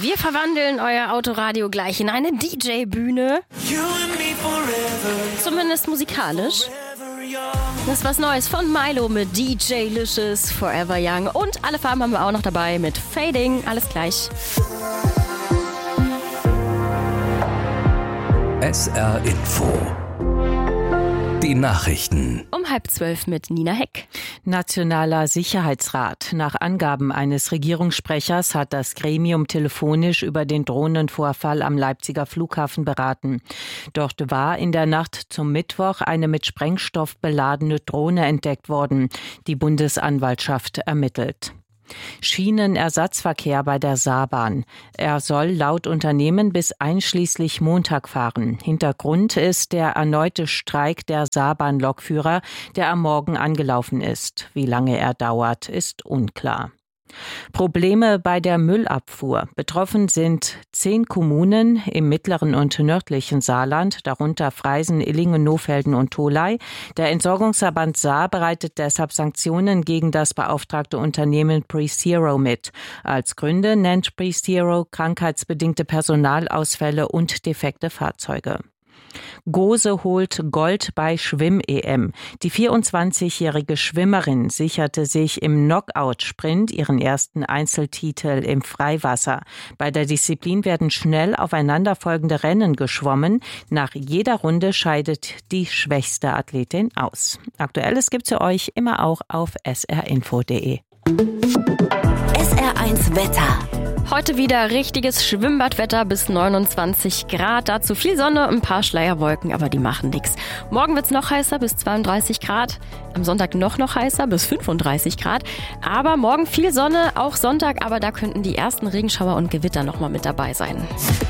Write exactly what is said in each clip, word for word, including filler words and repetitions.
Wir verwandeln euer Autoradio gleich in eine D J-Bühne. Zumindest musikalisch. Das ist was Neues von Milo mit D J-Licious, Forever Young. Und alle Farben haben wir auch noch dabei mit Fading. Alles gleich. S R Info. Die Nachrichten. Um halb zwölf mit Nina Heck. Nationaler Sicherheitsrat. Nach Angaben eines Regierungssprechers hat das Gremium telefonisch über den Drohnenvorfall am Leipziger Flughafen beraten. Dort war in der Nacht zum Mittwoch eine mit Sprengstoff beladene Drohne entdeckt worden. Die Bundesanwaltschaft ermittelt. Schienenersatzverkehr bei der Saarbahn. Er soll laut Unternehmen bis einschließlich Montag fahren. Hintergrund ist der erneute Streik der Saarbahn-Lokführer, der am Morgen angelaufen ist. Wie lange er dauert, ist unklar. Probleme bei der Müllabfuhr. Betroffen sind zehn Kommunen im mittleren und nördlichen Saarland, darunter Freisen, Illingen, Nohfelden und Tholey. Der Entsorgungsverband Saar bereitet deshalb Sanktionen gegen das beauftragte Unternehmen PreZero mit. Als Gründe nennt PreZero krankheitsbedingte Personalausfälle und defekte Fahrzeuge. Gose holt Gold bei Schwimm-E M. Die vierundzwanzigjährige Schwimmerin sicherte sich im Knockout-Sprint ihren ersten Einzeltitel im Freiwasser. Bei der Disziplin werden schnell aufeinanderfolgende Rennen geschwommen. Nach jeder Runde scheidet die schwächste Athletin aus. Aktuelles gibt's für euch immer auch auf s r info punkt d e. S R eins Wetter. Heute wieder richtiges Schwimmbadwetter bis neunundzwanzig Grad. Dazu viel Sonne, ein paar Schleierwolken, aber die machen nichts. Morgen wird's noch heißer bis zweiunddreißig Grad. Am Sonntag noch noch heißer bis fünfunddreißig Grad. Aber morgen viel Sonne, auch Sonntag, aber da könnten die ersten Regenschauer und Gewitter noch mal mit dabei sein.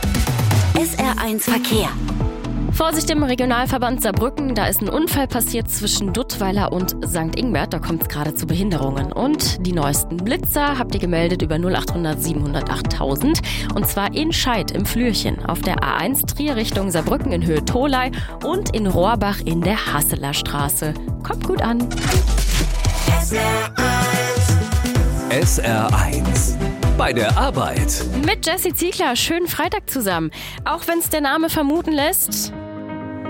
S R eins Verkehr. Vorsicht im Regionalverband Saarbrücken, da ist ein Unfall passiert zwischen Duttweiler und Sankt Ingbert, da kommt es gerade zu Behinderungen. Und die neuesten Blitzer habt ihr gemeldet über null achthundert siebenhundertachttausend und zwar in Scheid im Flürchen auf der A eins Trier Richtung Saarbrücken in Höhe Tholey und in Rohrbach in der Hasseler Straße. Kommt gut an. S R eins. Bei der Arbeit. Mit Jessie Ziegler, schönen Freitag zusammen. Auch wenn es der Name vermuten lässt,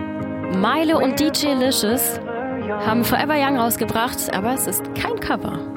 Milo und D J-Licious haben Forever Young rausgebracht, aber es ist kein Cover.